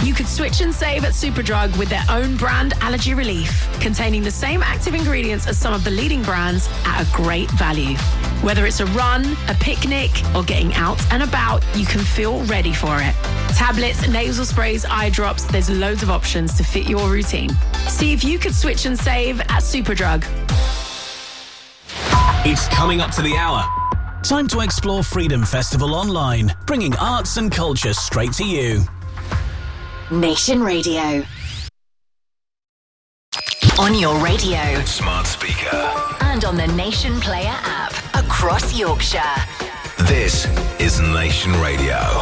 You could switch and save at Superdrug with their own brand allergy relief, containing the same active ingredients as some of the leading brands at a great value. Whether it's a run, a picnic, or getting out and about, you can feel ready for it. Tablets, nasal sprays, eye drops, there's loads of options to fit your routine. See if you could switch and save at Superdrug. It's coming up to the hour. Time to explore Freedom Festival online, bringing arts and culture straight to you. Nation Radio. On your radio. Smart speaker. And on the Nation Player app. Across Yorkshire. This is Nation Radio.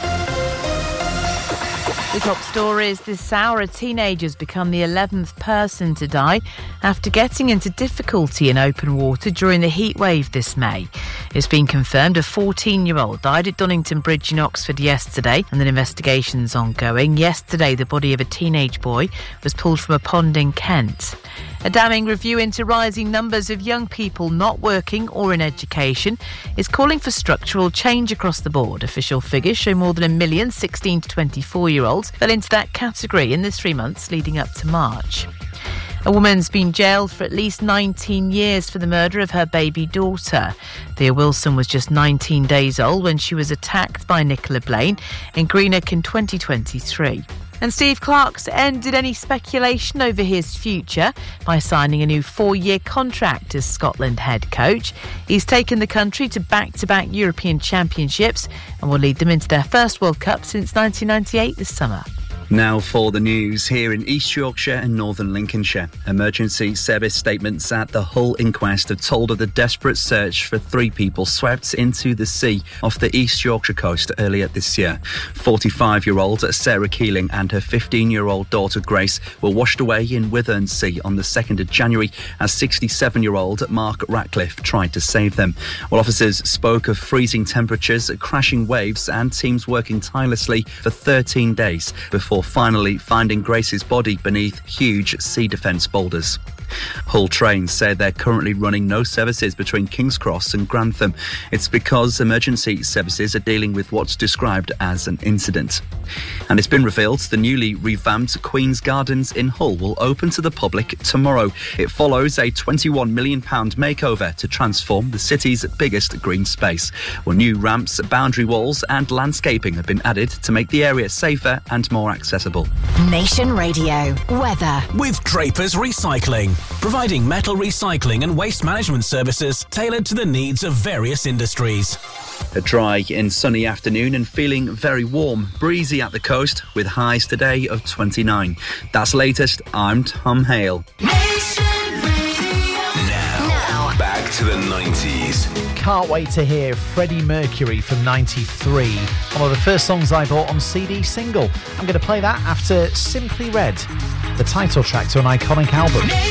The top stories this hour: a teenager's become the 11th person to die after getting into difficulty in open water during the heat wave this May. It's been confirmed a 14-year-old died at Dunnington Bridge in Oxford yesterday, and an investigation's ongoing. Yesterday, the body of a teenage boy was pulled from a pond in Kent. A damning review into rising numbers of young people not working or in education is calling for structural change across the board. Official figures show more than 1 million 16 to 24-year-olds fell into that category in the 3 months leading up to March. A woman's been jailed for at least 19 years for the murder of her baby daughter. Thea Wilson was just 19 days old when she was attacked by Nicola Blaine in Greenock in 2023. And Steve Clarke's ended any speculation over his future by signing a new 4-year contract as Scotland head coach. He's taken the country to back-to-back European Championships and will lead them into their first World Cup since 1998 this summer. Now for the news here in East Yorkshire and Northern Lincolnshire. Emergency service statements at the Hull inquest have told of the desperate search for 3 people swept into the sea off the East Yorkshire coast earlier this year. 45-year-old Sarah Keeling and her 15-year-old daughter Grace were washed away in Withensea on the 2nd of January as 67-year-old Mark Ratcliffe tried to save them. Well, officers spoke of freezing temperatures, crashing waves and teams working tirelessly for 13 days before finally finding Grace's body beneath huge sea defence boulders. Hull Trains said they're currently running no services between King's Cross and Grantham. It's because emergency services are dealing with what's described as an incident. And it's been revealed the newly revamped Queen's Gardens in Hull will open to the public tomorrow. It follows a £21 million makeover to transform the city's biggest green space, where new ramps, boundary walls and landscaping have been added to make the area safer and more accessible. Nation Radio. Weather. With Draper's Recycling, providing metal recycling and waste management services tailored to the needs of various industries. A dry and sunny afternoon and feeling very warm. Breezy at the coast with highs today of 29. That's latest. I'm Tom Hale. Now, back to the 90s. Can't wait to hear Freddie Mercury from 93. One of the first songs I bought on CD single. I'm going to play that after Simply Red, the title track to an iconic album.